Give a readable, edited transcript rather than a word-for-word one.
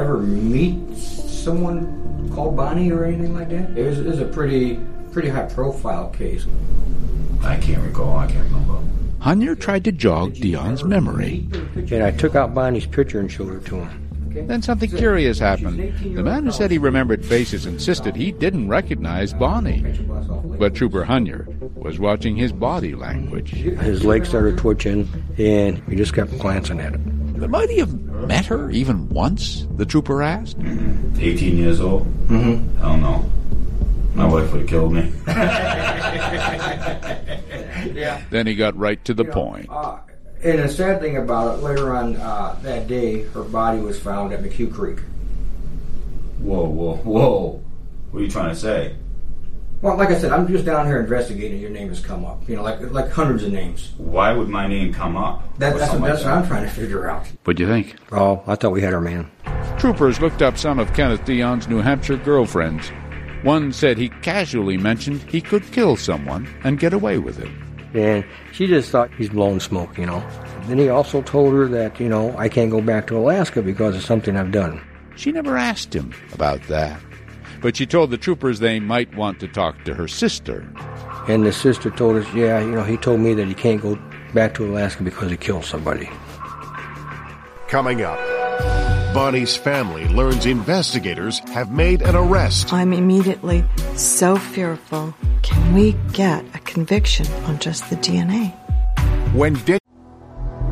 ever meet someone called Bonnie or anything like that? It was a pretty high-profile case. I can't recall. I can't remember. Hunier tried to jog Dion's memory. And I took out Bonnie's picture and showed her to him. Then something curious happened. The man who said he remembered faces insisted he didn't recognize Bonnie. But Trooper Hunier was watching his body language. His legs started twitching, and he just kept glancing at it. But might he have met her even once, the trooper asked? 18 years old? Mm-hmm. I don't know. My wife would have killed me. Yeah. Then he got right to the point. And the sad thing about it, later on that day, her body was found at McHugh Creek. Whoa. What are you trying to say? Well, like I said, I'm just down here investigating. Your name has come up. Like hundreds of names. Why would my name come up? That's what I'm trying to figure out. What'd you think? Oh, I thought we had our man. Troopers looked up some of Kenneth Dion's New Hampshire girlfriends. One said he casually mentioned he could kill someone and get away with it. And she just thought he's blowing smoke, Then he also told her that, I can't go back to Alaska because of something I've done. She never asked him about that. But she told the troopers they might want to talk to her sister. And the sister told us, he told me that he can't go back to Alaska because he killed somebody. Coming up, Bonnie's family learns investigators have made an arrest. I'm immediately so fearful. Can we get a conviction on just the DNA? When